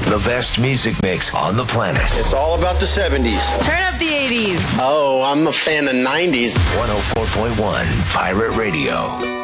The best music mix on the planet. It's all about the 70s. Turn up the 80s. Oh, I'm a fan of 90s. 104.1 Pirate Radio.